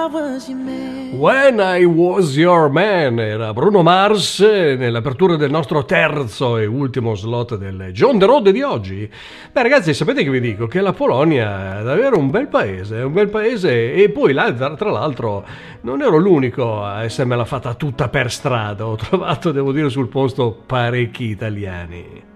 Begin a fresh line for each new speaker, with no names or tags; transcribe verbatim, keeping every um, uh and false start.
When I Was Your Man era Bruno Mars nell'apertura del nostro terzo e ultimo slot del John the Road di oggi. Beh ragazzi, sapete che vi dico? Che la Polonia è davvero un bel paese, un bel paese, e poi là tra l'altro non ero l'unico a essermela fatta tutta per strada, ho trovato, devo dire, sul posto parecchi italiani.